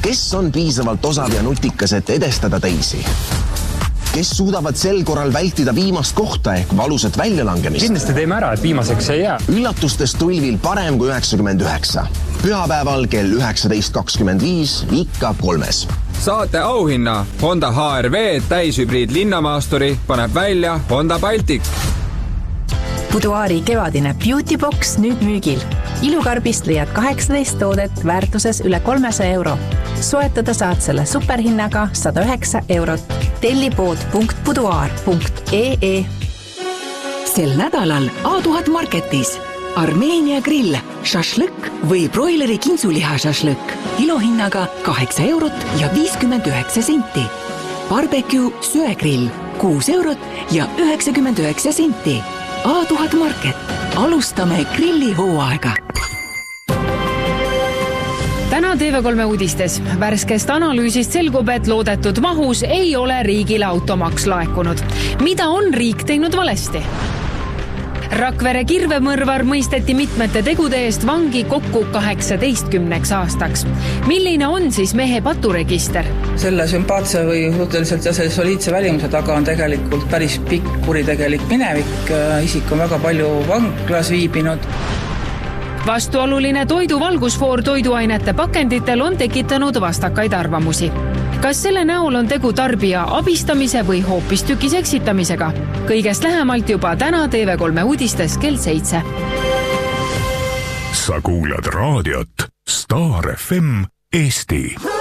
Kes on piisavalt osav ja nutikas, et edestada teisi? Kes suudavad sel korral vältida viimast kohta ehk valusat väljalangemist? Kindlasti teeme ära, et viimaseks ei jää. Üllatustes tulvil parem kui 99. Pühapäeval kell 19.25 ikka 3. Saate auhinna Honda HR-V täishübriid linnamaasturi paneb välja Honda Baltic. Boudoiri kevadine Beauty Box nüüd müügil. Ilukarbist leiad 18 toodet väärtuses üle 300 euro. Soetada saad selle superhinnaga 109 eurot. Tellipood.boudoir.ee. Sel nädalal A1000 Marketis Armeenia grill, šašlõkk või broileri kintsuliha šašlõkk. Kilohinnaga 8 eurot ja 59 senti. Barbecue söegrill 6 eurot ja 99 senti. A1000 Market. Alustame grillihooaega. Täna TV3 uudistes. Värskest analüüsist selgub, et loodetud mahus ei ole riigile automaks laekunud. Mida on riik teinud valesti? Rakvere kirvemõrvar mõisteti mitmete tegude eest vangi kokku 18 aastaks. Milline on siis mehe paturegister? Selle sümpaatse või suhteliselt soliidse välimuse taga on tegelikult päris pikk kuritegelik minevik. Isik on väga palju vanglas viibinud. Vastuoluline toiduvalgusfoor toiduainete pakenditel on tekitanud vastakaid arvamusi. Kas selle näol on tegu tarbija abistamise või hoopis tükis eksitamisega? Kõigest lähemalt juba täna TV3 uudistes kell 7. Sa kuulad raadiot Star FM Eesti.